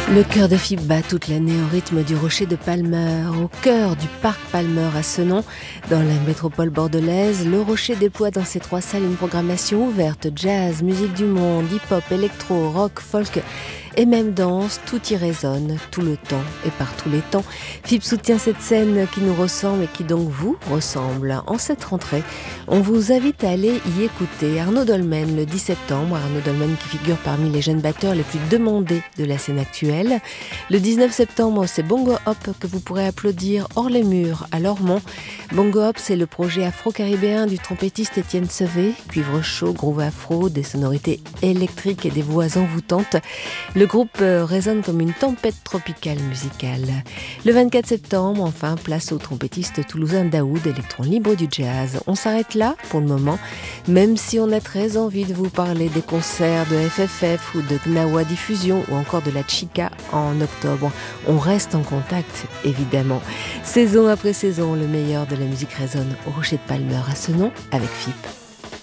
Le cœur de Fibre bat toute l'année au rythme du rocher de Palmer, au cœur du parc Palmer à Senon, dans la métropole bordelaise. Le rocher déploie dans ses 3 salles une programmation ouverte, jazz, musique du monde, hip-hop, électro, rock, folk et même danse. Tout y résonne, tout le temps et par tous les temps. Fibre soutient cette scène qui nous ressemble et qui donc vous ressemble. En cette rentrée, on vous invite à aller y écouter Arnaud Dolmen le 10 septembre. Arnaud Dolmen qui figure parmi les jeunes batteurs les plus demandés de la scène actuelle. Le 19 septembre, c'est Bongo Hop que vous pourrez applaudir hors les murs à Lormont. Bongo Hop, c'est le projet afro-caribéen du trompettiste Étienne Sevé. Cuivre chaud, groove afro, des sonorités électriques et des voix envoûtantes. Le groupe résonne comme une tempête tropicale musicale. Le 24 septembre, enfin, place au trompettiste toulousain Daoud, électron libre du jazz. On s'arrête là pour le moment, même si on a très envie de vous parler des concerts de FFF ou de Gnawa Diffusion ou encore de la Chica en octobre. On reste en contact, évidemment. Saison après saison, le meilleur de la musique résonne au Rocher de Palmer à Senon avec Fibre.